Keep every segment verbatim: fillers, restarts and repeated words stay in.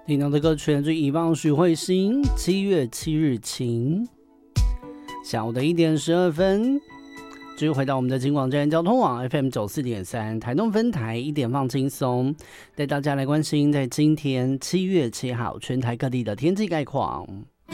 听到的歌曲来自以往许慧欣《七月七日晴》。下午的一点十二分，继续回到我们的金广站交通网 F M 九四点三台东分台，一点放轻松，带大家来关心在今天七月七号全台各地的天气概况。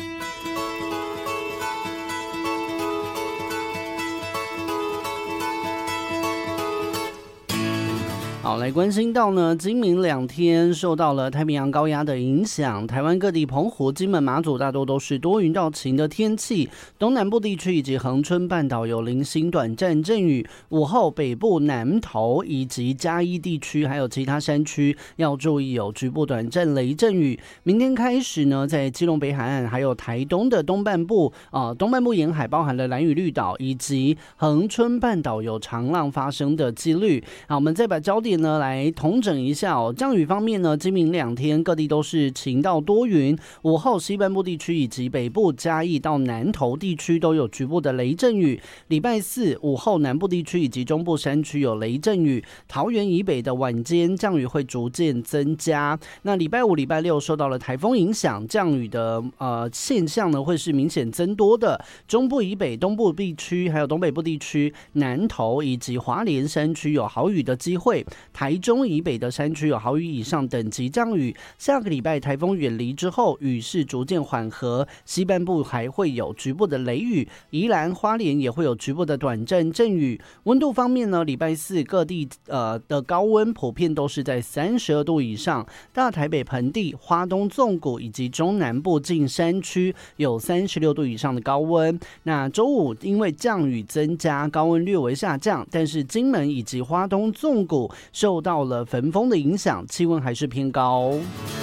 好，来关心到呢，今明两天受到了太平洋高压的影响，台湾各地澎湖、金门、马祖大多都是多云到晴的天气，东南部地区以及恒春半岛有零星短暂阵雨，午后北部南投以及嘉义地区还有其他山区要注意有局部短暂雷阵雨。明天开始呢，在基隆北海岸还有台东的东半部啊、呃，东半部沿海包含了兰屿绿岛以及恒春半岛有长浪发生的几率。好，我们再把焦点呢来统整一下哦。降雨方面呢，今明两天各地都是晴到多云，午后西半部地区以及北部嘉义到南投地区都有局部的雷阵雨。礼拜四午后南部地区以及中部山区有雷阵雨，桃园以北的晚间降雨会逐渐增加。那礼拜五、礼拜六受到了台风影响，降雨的呃现象呢会是明显增多的。中部以北、东部地区还有东北部地区、南投以及花莲山区有豪雨的机会。台中以北的山区有豪雨以上等级降雨，下个礼拜台风远离之后，雨势逐渐缓和，西半部还会有局部的雷雨，宜兰、花莲也会有局部的短暂阵雨。温度方面呢，礼拜四各地呃的高温普遍都是在三十二度以上，大台北盆地、花东纵谷以及中南部近山区有三十六度以上的高温。那周五因为降雨增加，高温略微下降，但是金门以及花东纵谷受到了焚风的影响，气温还是偏高。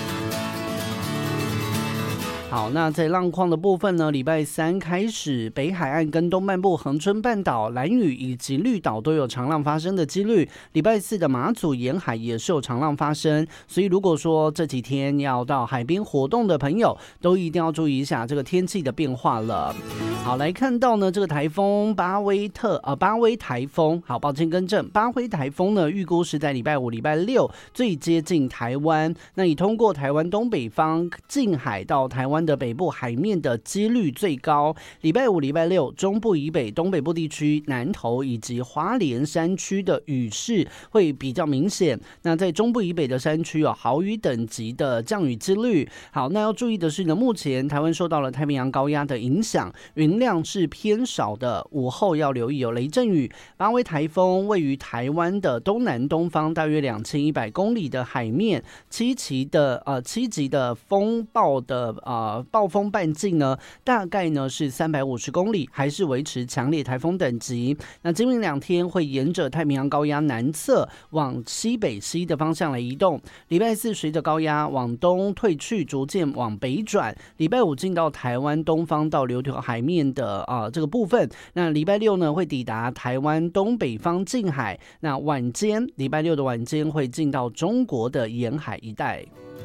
好，那在浪况的部分呢，礼拜三开始，北海岸跟东半部恒春半岛、兰屿以及绿岛都有长浪发生的几率。礼拜四的马祖沿海也是有长浪发生，所以如果说这几天要到海边活动的朋友，都一定要注意一下这个天气的变化了。好，来看到呢，这个台风巴威特呃巴威台风，好，抱歉更正，巴威台风呢预估是在礼拜五、礼拜六最接近台湾，那以通过台湾东北方近海到台湾的北部海面的几率最高。礼拜五、礼拜六，中部以北、东北部地区、南投以及花莲山区的雨势会比较明显。那在中部以北的山区有豪雨等级的降雨几率。好，那要注意的是呢，目前台湾受到了太平洋高压的影响，云量是偏少的，午后要留意有雷阵雨。巴威台风位于台湾的东南东方大约两千一百公里的海面，七级的呃七级的风暴的呃暴风半径呢，大概呢是三百五十公里，还是维持强烈台风等级。那今明两天会沿着太平洋高压南侧往西北西的方向来移动。礼拜四随着高压往东退去，逐渐往北转。礼拜五进到台湾东方到琉球海面的啊、呃、这个部分。那礼拜六呢会抵达台湾东北方近海。那晚间礼拜六的晚间会进到中国的沿海一带。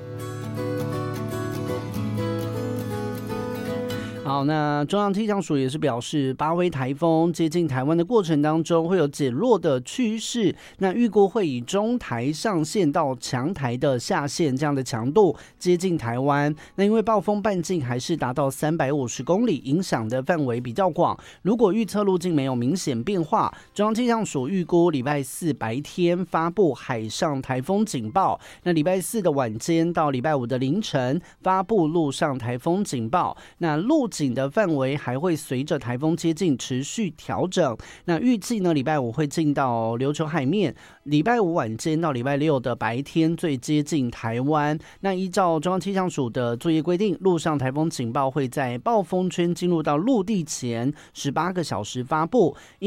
好，那中央气象署也是表示，巴威台风接近台湾的过程当中会有减弱的趋势，那预估会以中台上线到强台的下线这样的强度接近台湾。那因为暴风半径还是达到三百五十公里，影响的范围比较广。如果预测路径没有明显变化，中央气象署预估礼拜四白天发布海上台风警报，那礼拜四的晚间到礼拜五的凌晨发布陆上台风警报。那陆警的范围还会随着台风接近持续调整。那预计呢，礼拜五会进到琉球海面，礼拜五晚间到礼拜六的白天最接近台湾。那依照中央气象署的作业规定，陆上台风警报会在暴风圈进入到陆地前十八个小时发布。